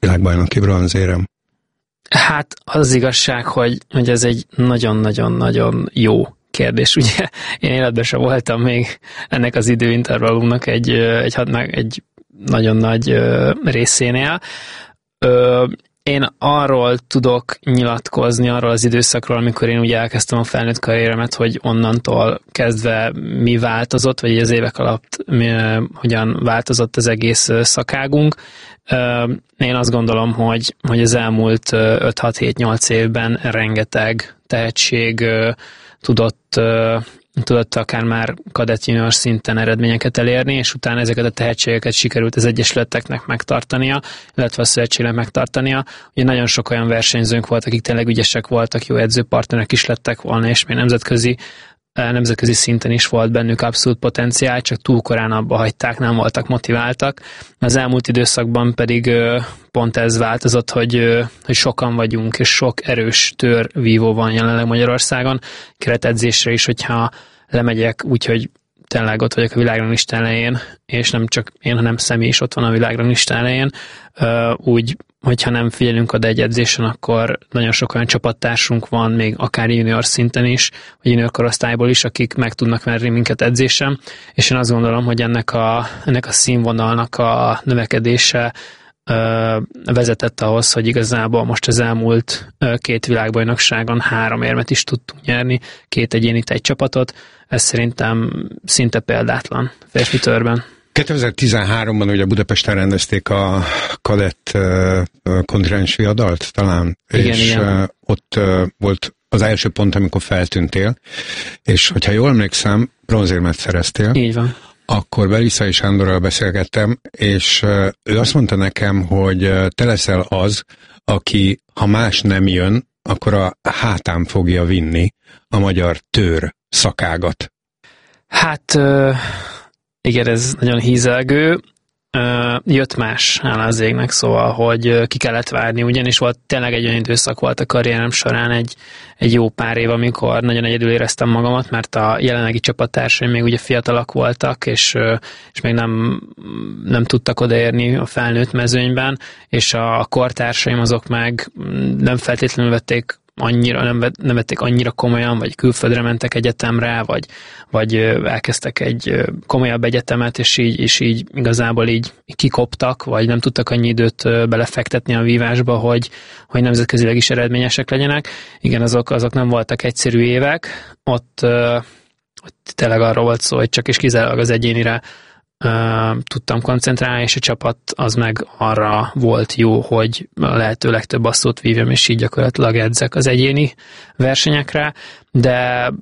világbajnoki bronzérem? Hát az igazság, hogy ez egy nagyon-nagyon-nagyon jó kérdés. Ugye én életben sem voltam még ennek az időintervallumnak egy nagyon nagy részénél. Én arról tudok nyilatkozni, arról az időszakról, amikor én ugye elkezdtem a felnőtt karrieremet, hogy onnantól kezdve mi változott, vagy az évek alatt hogyan változott az egész szakágunk. Én azt gondolom, hogy az elmúlt 5-6-7-8 évben rengeteg tehetség tudott akár már kadett junior szinten eredményeket elérni, és utána ezeket a tehetségeket sikerült az egyesületeknek megtartania, illetve a szövetségnek megtartania. Ugye nagyon sok olyan versenyzőnk volt, akik tényleg ügyesek voltak, jó edzőpartnerek is lettek volna, és még nemzetközi szinten is volt bennük abszolút potenciál, csak túl korán abba hagyták, nem voltak motiváltak. Az elmúlt időszakban pedig pont ez változott, hogy sokan vagyunk, és sok erős törvívó van jelenleg Magyarországon. Keretedzésre is, hogyha lemegyek úgy, hogy tényleg ott vagyok a világranglista elején, és nem csak én, hanem Szemi is ott van a világranglista elején, úgy, hogyha nem figyelünk oda egy edzésen, akkor nagyon sok olyan csapattársunk van, még akár junior szinten is, vagy junior korosztályból is, akik meg tudnak verni minket edzésen, és én azt gondolom, hogy ennek a színvonalnak a növekedése vezetett ahhoz, hogy igazából most az elmúlt 2 világbajnokságon 3 érmet is tudtunk nyerni, 2 egyénit, egy csapatot. Ez szerintem szinte példátlan férfi törben. 2013-ban ugye Budapesten rendezték a kadett kontinens viadalt talán, igen. Ott volt az első pont, amikor feltűntél, és hogyha jól emlékszem, bronzérmet szereztél. Így van. Akkor Belisai Sándorral beszélgettem, és ő azt mondta nekem, hogy te leszel az, aki, ha más nem jön, akkor a hátán fogja vinni a magyar tőr szakágat. Hát igen, ez nagyon hízelgő. Jött más, hála az égnek, szóval, hogy ki kellett várni, ugyanis volt tényleg egy olyan időszak volt a karrierem során egy jó pár év, amikor nagyon egyedül éreztem magamat, mert a jelenlegi csapattársaim még ugye fiatalak voltak, és még nem tudtak odaérni a felnőtt mezőnyben, és a kortársaim azok meg nem feltétlenül vették nem vették annyira komolyan, vagy külföldre mentek egyetemre, vagy elkezdtek egy komolyabb egyetemet, és így igazából így kikoptak, vagy nem tudtak annyi időt belefektetni a vívásba, hogy nemzetközileg is eredményesek legyenek. Igen, azok nem voltak egyszerű évek. Ott tényleg arról volt szó, hogy csak és kizárólag az egyénire tudtam koncentrálni, és a csapat az meg arra volt jó, hogy a lehető legtöbb basszót vívjam, és így gyakorlatilag edzek az egyéni versenyekre, de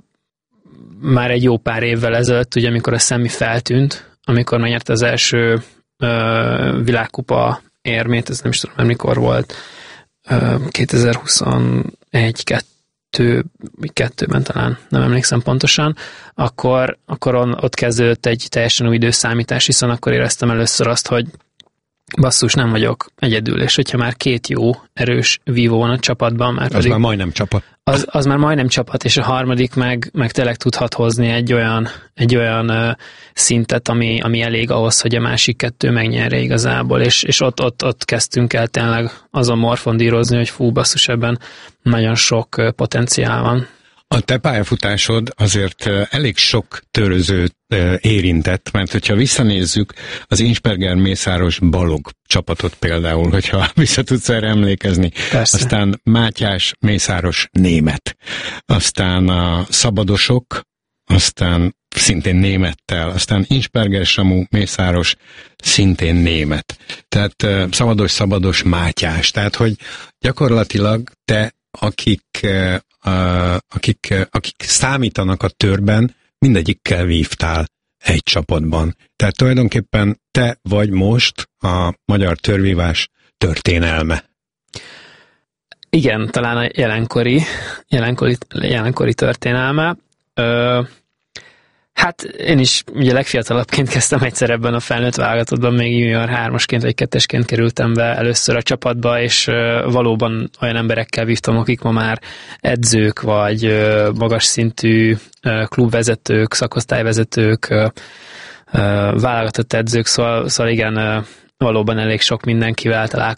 már egy jó pár évvel ezelőtt, ugye amikor a Szemi feltűnt, amikor megnyerte az első világkupa érmét, ez nem is tudom, mikor volt, 2021-2-ben talán, nem emlékszem pontosan, akkor ott kezdődött egy teljesen új időszámítás, hiszen akkor éreztem először azt, hogy basszus, nem vagyok egyedül, és hogyha már 2 jó, erős vívó van a csapatban, már pedig... Az már majdnem csapat. Az már majdnem csapat, és a harmadik meg tényleg tudhat hozni egy olyan szintet, ami elég ahhoz, hogy a másik 2 megnyerje igazából, és ott kezdtünk el tényleg azon morfondírozni, hogy fú, basszus, ebben nagyon sok potenciál van. A te pályafutásod azért elég sok törözőt érintett, mert hogyha visszanézzük az Insperger Mészáros Balog csapatot például, hogyha vissza tudsz erre emlékezni, persze. Aztán Mátyás Mészáros német, aztán a Szabadosok, aztán szintén némettel, aztán Insperger Samu Mészáros szintén német. Tehát Szabados Mátyás. Tehát, hogy gyakorlatilag te, akik számítanak a törben, mindegyikkel vívtál egy csapatban. Tehát tulajdonképpen te vagy most a magyar törvívás történelme. Igen, talán a jelenkori történelme. Hát én is ugye legfiatalabbként kezdtem egyszer ebben a felnőtt válogatottban, még junior 3-asként vagy 2-esként kerültem be először a csapatba, és valóban olyan emberekkel vívtam, akik ma már edzők, vagy magas szintű klubvezetők, szakosztályvezetők, válogatott edzők, szóval igen, valóban elég sok mindenkivel találkoztam